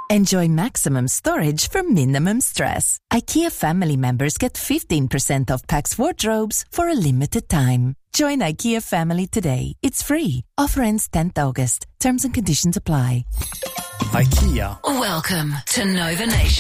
Enjoy maximum storage for minimum stress. IKEA family members get 15% off Pax wardrobes for a limited time. Join IKEA family today. It's free. Offer ends 10th August. Terms and conditions apply. IKEA. Welcome to Nova Nation.